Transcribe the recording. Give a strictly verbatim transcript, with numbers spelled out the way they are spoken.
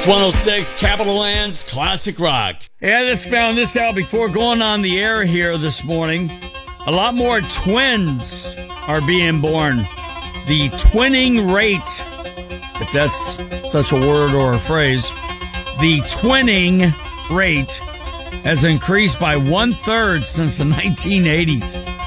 It's one oh six Capital Land's Classic Rock. Yeah, I just found this out before going on the air here this morning. A lot more twins are being born. The twinning rate, if that's such a word or a phrase, the twinning rate has increased by one-third since the nineteen eighties.